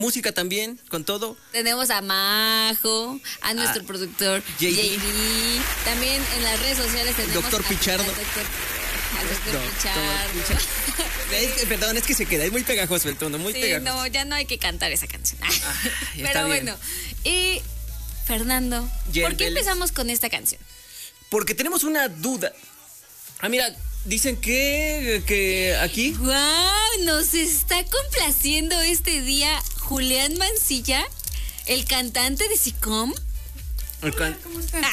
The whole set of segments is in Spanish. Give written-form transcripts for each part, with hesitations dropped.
música también, con todo. Tenemos a Majo, a nuestro productor JD. También en las redes sociales tenemos Doctor Pichardo. Al doctor Pichardo. Perdón, es que se queda, es muy pegajoso el tono, muy pegajoso. No, ya no hay que cantar esa canción. Pero bueno, y Fernando, ¿por qué empezamos con esta canción? Porque tenemos una duda. Mira, dicen que aquí... ¡Wow! Nos está complaciendo este día Julián Mancilla, el cantante de Sicom. ¿Cómo estás?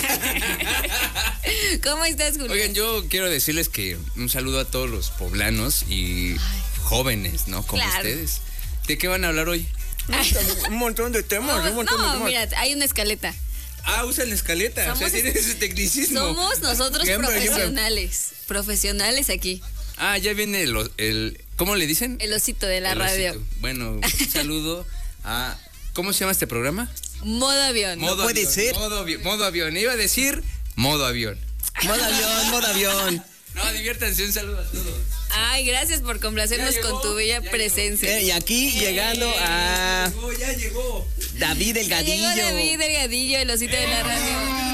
¿Cómo estás, Julián? Oigan, yo quiero decirles que un saludo a todos los poblanos y jóvenes, ¿no? Como ustedes. ¿De qué van a hablar hoy? Un montón de temas, mira, hay una escaleta. Usan la escaleta. O sea, tienen ese tecnicismo. Somos nosotros profesionales aquí. Ya viene el ¿cómo le dicen? El osito de la radio. Osito. Bueno, un saludo a... ¿Cómo se llama este programa? Modo avión. No puede ser. Modo avión. Iba a decir modo avión. Modo avión. No, diviértanse, un saludo a todos. Ay, gracias por complacernos con tu bella presencia. Y aquí llegando a... Ya llegó. David Delgadillo. Llegó David Delgadillo, el osito de la radio.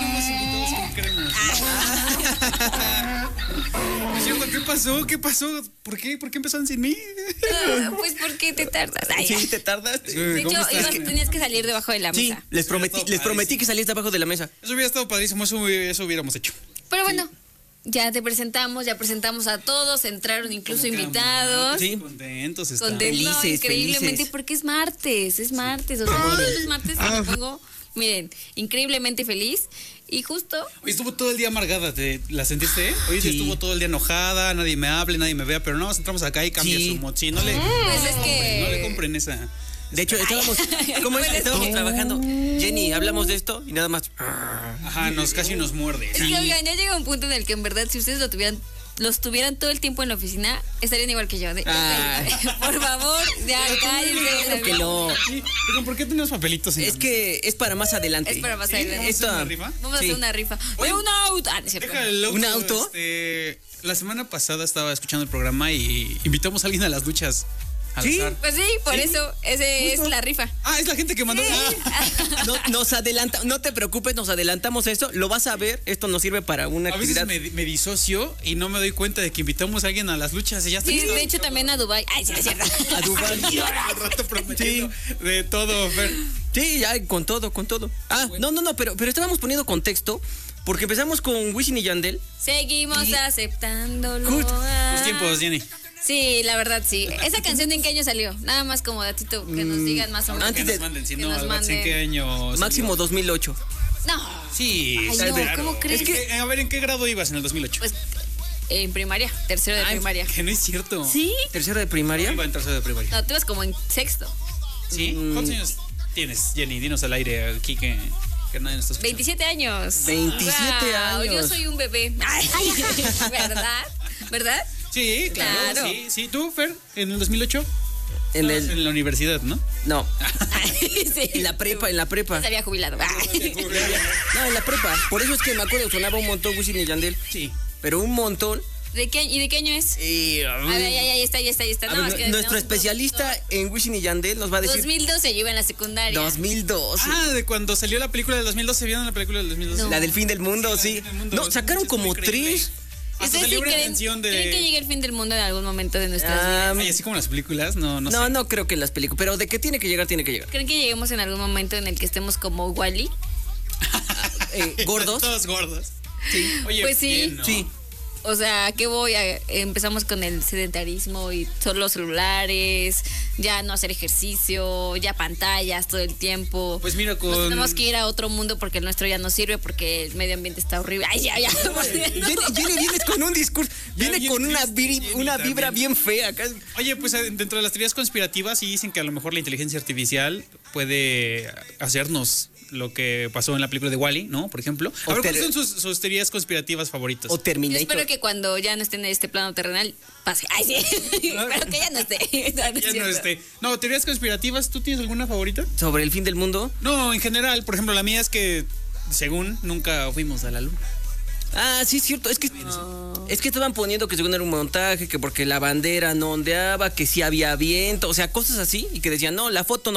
¿Qué pasó? ¿Por qué empezaron sin mí? Pues porque te tardas. Sí, te tardaste. De hecho, tenías que salir debajo de la mesa. Sí, les prometí que salías debajo de la mesa. Eso hubiera estado padrísimo, eso hubiéramos hecho. Pero bueno, ya te presentamos, ya presentamos a todos, entraron incluso invitados. Sí. Contentos, Felices, increíblemente, felices. porque es martes. O sea, todos los martes me pongo, miren, increíblemente feliz. Y justo... Hoy estuvo todo el día amargada, ¿la sentiste? Hoy estuvo todo el día enojada, nadie me hable, nadie me vea, pero no, entramos acá y cambia su mood. Sí, no le compren esa... De hecho, estábamos trabajando. Jenny, hablamos de esto y nada más. Ajá, casi nos muerde. Es que, oigan, ya llega un punto en el que en verdad, si ustedes los tuvieran todo el tiempo en la oficina, estarían igual que yo. Por favor, ya cállense. Que no. Pero ¿por qué tenemos papelitos? Es que es para más adelante. Es para más adelante. Vamos a hacer una rifa. Oye, un auto. No es cierto. ¿Un auto? La semana pasada estaba escuchando el programa y invitamos a alguien a las duchas. Sí, pues sí, por eso, ese es la rifa. Es la gente que mandó. Nos adelanta, no te preocupes, nos adelantamos eso, lo vas a ver, esto nos sirve para una actividad. A veces me disocio y no me doy cuenta de que invitamos a alguien a las luchas y ya está. Sí, de hecho también a Dubái. Ay, sí, es cierto. A Dubái. Al rato prometiendo de todo, Fer. Sí, ya, con todo. No, pero estábamos poniendo contexto. Porque empezamos con Wisin y Yandel. Seguimos aceptándolo. Los tiempos, Jenny. Sí, la verdad, sí. ¿Esa canción en qué año salió? Nada más como datito que nos digan más o menos. Antes que nos manden, si no, ¿en qué año? Máximo 2008. No. Sí. Ay, no, ¿cómo crees? Es que, a ver, ¿en qué grado ibas en el 2008? Pues en primaria, tercero de primaria. Que no es cierto. ¿Sí? ¿Tercero de primaria? Iba en tercero de primaria. No, tú ibas como en sexto. ¿Sí? ¿Cuántos años tienes, Jenny? Dinos al aire aquí que nadie nos está escuchando. 27 años. 27 años. Yo soy un bebé. ¿Verdad? Sí, claro. Sí. ¿Tú, Fer, en el 2008? En la universidad, ¿no? No. Sí. En la prepa. Se había jubilado. No, en la prepa. Por eso es que me acuerdo, sonaba un montón Wisin y Yandel. Sí. Pero un montón. ¿Y de qué año es? A ver, ya está. No, ver, nuestro especialista en Wisin y Yandel nos va a decir... 2012, yo iba en la secundaria. 2012. De cuando salió la película del 2012. ¿Vieron la película del 2012? No. La del fin del mundo, sí. No, sacaron como 3... Hasta salió una canción de... ¿Creen que llegue el fin del mundo en algún momento de nuestras vidas? Ay, así como las películas, no sé. No creo que en las películas, pero de que tiene que llegar, tiene que llegar. ¿Creen que lleguemos en algún momento en el que estemos como Wally? ¿Gordos? Todos gordos. Sí. Oye, pues sí. Bien, ¿no? Sí. O sea, ¿qué voy? Empezamos con el sedentarismo y solo celulares, ya no hacer ejercicio, ya pantallas todo el tiempo. Pues mira, Nos tenemos que ir a otro mundo porque el nuestro ya no sirve, porque el medio ambiente está horrible. Ay, ya. Jenny vienes con un discurso, viene con una vibra bien fea acá. Oye, pues dentro de las teorías conspirativas sí dicen que a lo mejor la inteligencia artificial puede hacernos lo que pasó en la película de Wall-E, ¿no? Por ejemplo. A ver, ¿cuáles son sus teorías conspirativas favoritas? O Terminator. Yo espero que cuando ya no esté en este plano terrenal, pase. Ay, sí. Espero que ya no esté. Ya no esté. No, teorías conspirativas, ¿tú tienes alguna favorita? ¿Sobre el fin del mundo? No, en general. Por ejemplo, la mía es que, según, nunca fuimos a la luna. Sí, es cierto. Es que estaban poniendo que según era un montaje, que porque la bandera no ondeaba, que sí había viento, o sea, cosas así, y que decían, no, la foto no